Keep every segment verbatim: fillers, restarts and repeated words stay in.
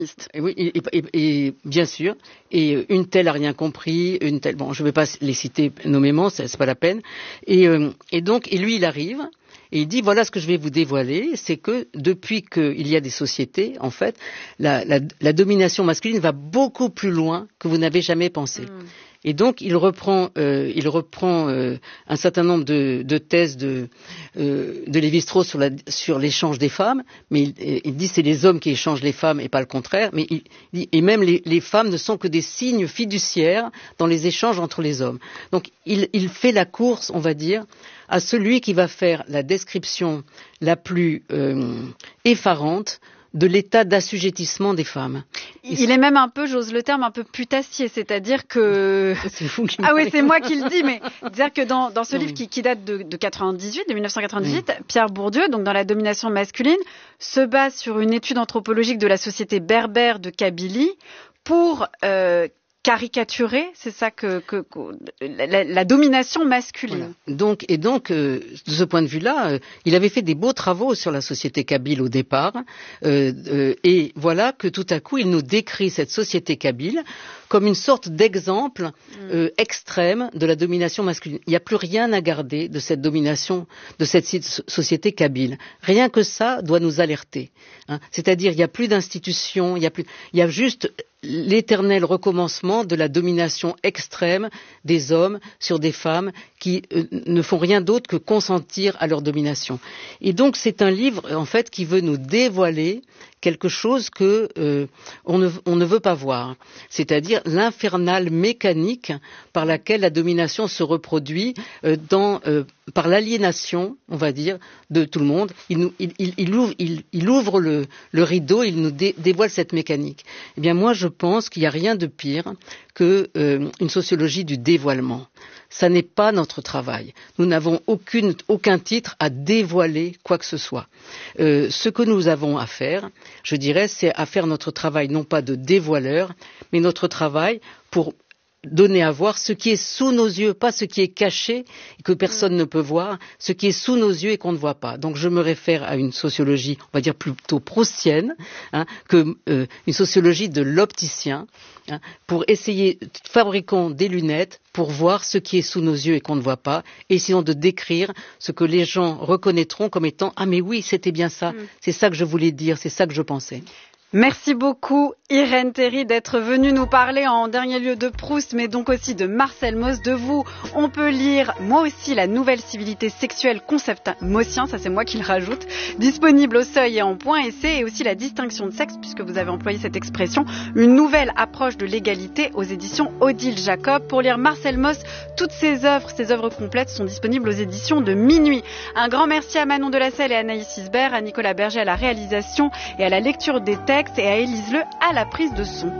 Et oui, et, et, et bien sûr, et une telle a rien compris, une telle, bon, je ne vais pas les citer nommément, c'est, c'est pas la peine. Et, euh, et donc, et lui, il arrive. Et il dit, voilà ce que je vais vous dévoiler, c'est que depuis qu'il y a des sociétés, en fait, la, la, la domination masculine va beaucoup plus loin que vous n'avez jamais pensé. Mmh. Et donc, il reprend, euh, il reprend euh, un certain nombre de, de thèses de, euh, de Lévi-Strauss sur, la, sur l'échange des femmes, mais il, il dit c'est les hommes qui échangent les femmes et pas le contraire, mais il dit, et même les, les femmes ne sont que des signes fiduciaires dans les échanges entre les hommes. Donc, il, il fait la course, on va dire, à celui qui va faire la description la plus euh, effarante de l'état d'assujettissement des femmes. Il est même un peu, j'ose le terme, un peu putassier, c'est-à-dire que... C'est vous qui Ah oui, c'est moi qui le dis, mais c'est-à-dire que dans, dans ce non, livre oui. qui, qui date de, de quatre-vingt-dix-huit, de dix-neuf cent quatre-vingt-dix-huit, oui. Pierre Bourdieu, donc dans la domination masculine, se base sur une étude anthropologique de la société berbère de Kabylie pour... Euh, caricaturer, c'est ça que, que, que la, la domination masculine. Voilà. Donc et donc euh, de ce point de vue-là, euh, il avait fait des beaux travaux sur la société kabyle au départ, euh, euh, et voilà que tout à coup il nous décrit cette société kabyle comme une sorte d'exemple euh, extrême de la domination masculine. Il n'y a plus rien à garder de cette domination, de cette société kabyle. Rien que ça doit nous alerter. Hein. C'est-à-dire, il n'y a plus d'institutions, il y a plus, il y a juste l'éternel recommencement de la domination extrême des hommes sur des femmes qui euh, ne font rien d'autre que consentir à leur domination. Et donc, c'est un livre, en fait, qui veut nous dévoiler quelque chose que euh, on, ne, on ne veut pas voir, c'est-à-dire l'infernale mécanique par laquelle la domination se reproduit euh, dans, euh, par l'aliénation, on va dire, de tout le monde. Il, nous, il, il, il ouvre, il, il ouvre le, le rideau, il nous dé, dévoile cette mécanique. Eh bien, moi, je pense qu'il n'y a rien de pire que euh, une sociologie du dévoilement. Ça n'est pas notre travail. Nous n'avons aucune, aucun titre à dévoiler quoi que ce soit. Euh, ce que nous avons à faire, je dirais, c'est à faire notre travail non pas de dévoileur, mais notre travail pour donner à voir ce qui est sous nos yeux, pas ce qui est caché et que personne mmh. ne peut voir, ce qui est sous nos yeux et qu'on ne voit pas. Donc je me réfère à une sociologie, on va dire plutôt proustienne, hein, que euh, une sociologie de l'opticien, hein, pour essayer, fabriquons des lunettes pour voir ce qui est sous nos yeux et qu'on ne voit pas, et essayons de décrire ce que les gens reconnaîtront comme étant « Ah mais oui, c'était bien ça, mmh. c'est ça que je voulais dire, c'est ça que je pensais ». Merci beaucoup Irène Théry d'être venue nous parler en dernier lieu de Proust, mais donc aussi de Marcel Mauss. De vous, on peut lire moi aussi La nouvelle civilité sexuelle, concept maussien, ça c'est moi qui le rajoute, disponible au Seuil et en Point Essai, et aussi La distinction de sexe, puisque vous avez employé cette expression, une nouvelle approche de l'égalité aux éditions Odile Jacob. Pour lire Marcel Mauss, toutes ses œuvres, ses œuvres complètes sont disponibles aux éditions de Minuit. Un grand merci à Manon Delacelle et à Anaïs Isbert, à Nicolas Berger à la réalisation et à la lecture des textes, et à Élise Le à la prise de son.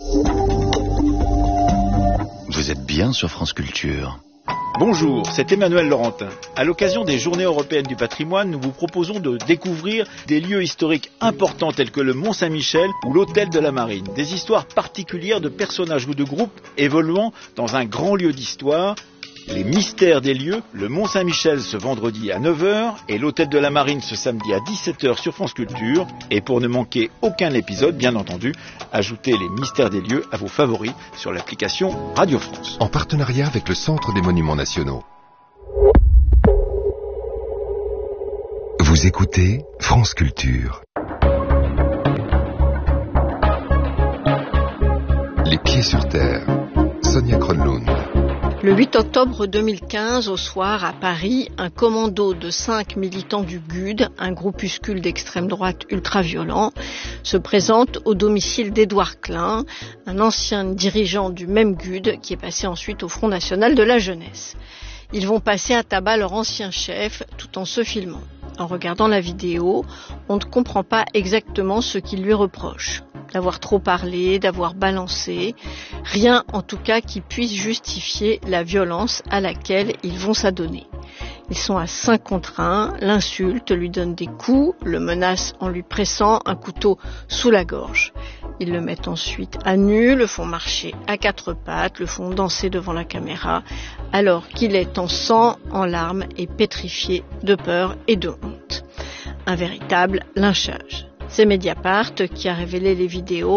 Vous êtes bien sur France Culture. Bonjour, c'est Emmanuel Laurentin. À l'occasion des Journées européennes du patrimoine, nous vous proposons de découvrir des lieux historiques importants tels que le Mont-Saint-Michel ou l'Hôtel de la Marine. Des histoires particulières de personnages ou de groupes évoluant dans un grand lieu d'histoire. Les mystères des lieux, le Mont-Saint-Michel ce vendredi à neuf heures et l'Hôtel de la Marine ce samedi à dix-sept heures sur France Culture. Et pour ne manquer aucun épisode, bien entendu, ajoutez les mystères des lieux à vos favoris sur l'application Radio France. En partenariat avec le Centre des Monuments Nationaux. Vous écoutez France Culture. Les pieds sur terre. Sonia Kronlund. Le huit octobre deux mille quinze, au soir, à Paris, un commando de cinq militants du G U D, un groupuscule d'extrême droite ultra-violent, se présente au domicile d'Édouard Klein, un ancien dirigeant du même G U D qui est passé ensuite au Front National de la Jeunesse. Ils vont passer à tabac leur ancien chef tout en se filmant. En regardant la vidéo, on ne comprend pas exactement ce qu'ils lui reprochent. D'avoir trop parlé, d'avoir balancé, rien en tout cas qui puisse justifier la violence à laquelle ils vont s'adonner. Ils sont à cinq contre un, l'insultent, lui donnent des coups, le menacent en lui pressant un couteau sous la gorge. Ils le mettent ensuite à nu, le font marcher à quatre pattes, le font danser devant la caméra, alors qu'il est en sang, en larmes et pétrifié de peur et de honte. Un véritable lynchage. C'est Mediapart qui a révélé les vidéos